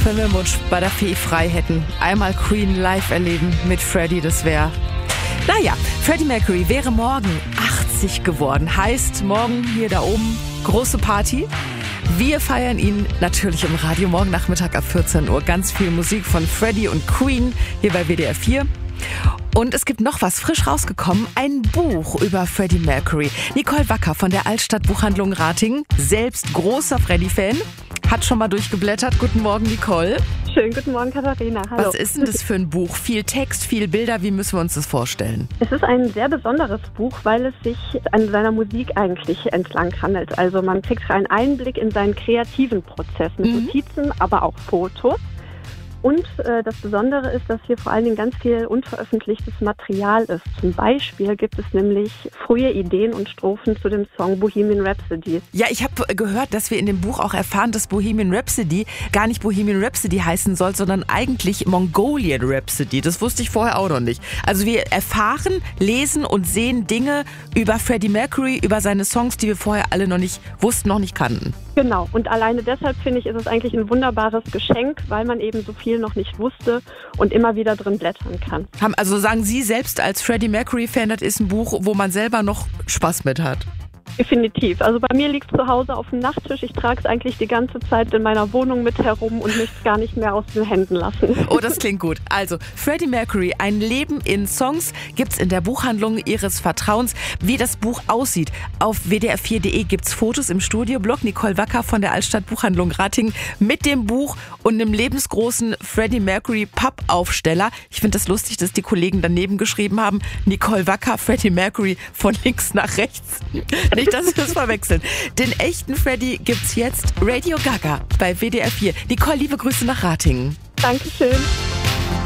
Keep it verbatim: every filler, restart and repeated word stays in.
Wenn wir Wunsch bei der Fee frei hätten, einmal Queen live erleben mit Freddie, das wäre... Naja, Freddie Mercury wäre morgen achtzig geworden. Heißt, morgen hier da oben große Party. Wir feiern ihn natürlich im Radio morgen Nachmittag ab vierzehn Uhr. Ganz viel Musik von Freddie und Queen hier bei W D R vier. Und es gibt noch was frisch rausgekommen, ein Buch über Freddie Mercury. Nicole Wacker von der Altstadt Buchhandlung Ratingen, selbst großer Freddie-Fan, hat schon mal durchgeblättert. Guten Morgen, Nicole. Schönen guten Morgen, Katharina. Hallo. Was ist denn das für ein Buch? Viel Text, viel Bilder, wie müssen wir uns das vorstellen? Es ist ein sehr besonderes Buch, weil es sich an seiner Musik eigentlich entlang handelt. Also man kriegt einen Einblick in seinen kreativen Prozess mit mhm. Notizen, aber auch Fotos. Und äh, das Besondere ist, dass hier vor allen Dingen ganz viel unveröffentlichtes Material ist. Zum Beispiel gibt es nämlich frühe Ideen und Strophen zu dem Song Bohemian Rhapsody. Ja, ich habe gehört, dass wir in dem Buch auch erfahren, dass Bohemian Rhapsody gar nicht Bohemian Rhapsody heißen soll, sondern eigentlich Mongolian Rhapsody. Das wusste ich vorher auch noch nicht. Also wir erfahren, lesen und sehen Dinge über Freddie Mercury, über seine Songs, die wir vorher alle noch nicht wussten, noch nicht kannten. Genau, und alleine deshalb finde ich, ist es eigentlich ein wunderbares Geschenk, weil man eben so viel noch nicht wusste und immer wieder drin blättern kann. Also sagen Sie selbst als Freddie Mercury-Fan, das ist ein Buch, wo man selber noch Spaß mit hat? Definitiv. Also bei mir liegt es zu Hause auf dem Nachttisch. Ich trage es eigentlich die ganze Zeit in meiner Wohnung mit herum und möchte es gar nicht mehr aus den Händen lassen. Oh, das klingt gut. Also Freddie Mercury, ein Leben in Songs, gibt's in der Buchhandlung Ihres Vertrauens. Wie das Buch aussieht, auf w d r vier punkt d e gibt's Fotos im Studioblog. Nicole Wacker von der Altstadt Buchhandlung Ratingen mit dem Buch und einem lebensgroßen Freddie Mercury Pappaufsteller. Ich finde das lustig, dass die Kollegen daneben geschrieben haben, Nicole Wacker, Freddie Mercury von links nach rechts. Nicht, dass wir das verwechseln. Den echten Freddie gibt's jetzt Radio Gaga bei W D R vier. Nicole, liebe Grüße nach Ratingen. Dankeschön.